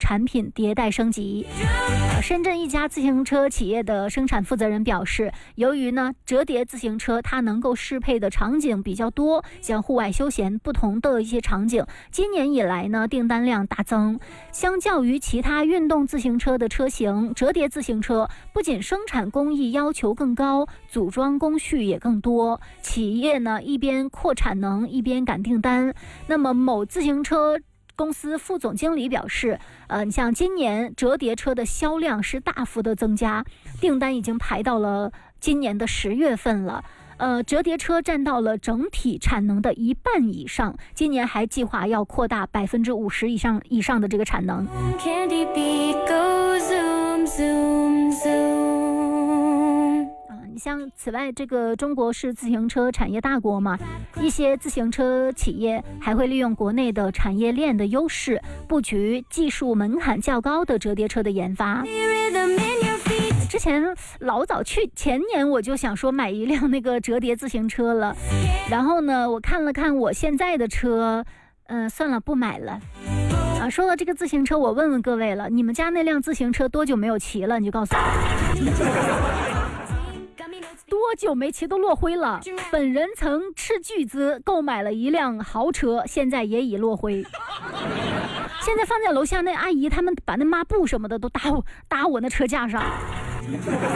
产品迭代升级。深圳一家自行车企业的生产负责人表示，由于呢折叠自行车它能够适配的场景比较多，像户外休闲不同的一些场景，今年以来呢订单量大增。相较于其他运动自行车的车型，折叠自行车不仅生产工艺要求更高，组装工序也更多。企业呢一边扩产能，一边赶订单。那么某自行车公司副总经理表示，你像今年折叠车的销量是大幅的增加，订单已经排到了今年的10月份了。折叠车占到了整体产能的1半以上，今年还计划要扩大50%以上的这个产能。你像此外，这个中国是自行车产业大国嘛，一些自行车企业还会利用国内的产业链的优势，布局技术门槛较高的折叠车的研发。之前老早前年我就想说买一辆那个折叠自行车了，然后呢，我看了看我现在的车，算了，不买了。说到这个自行车，我问问各位了，你们家那辆自行车多久没有骑了？你就告诉我。多久没骑都落灰了。本人曾斥巨资购买了一辆豪车，现在也已落灰。现在放在楼下那阿姨他们把那抹布什么的都搭我那车架上。